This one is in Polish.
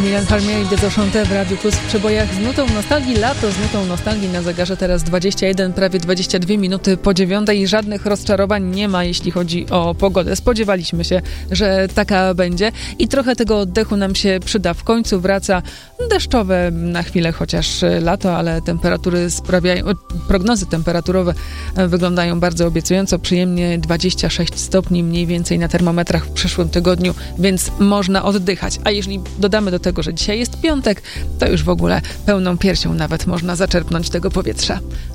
Milan Palmieri, Dezochante w Radiu Plus w przebojach z nutą nostalgii. Lato z nutą nostalgii na zegarze teraz 21, prawie 22 minuty po 9. Żadnych rozczarowań nie ma, jeśli chodzi o pogodę. Spodziewaliśmy się, że taka będzie i trochę tego oddechu nam się przyda. W końcu wraca deszczowe na chwilę chociaż lato, ale temperatury prognozy temperaturowe wyglądają bardzo obiecująco. Przyjemnie 26 stopni mniej więcej na termometrach w przyszłym tygodniu, więc można oddychać. A jeżeli dodamy do tego, że dzisiaj jest piątek, to już w ogóle pełną piersią nawet można zaczerpnąć tego powietrza.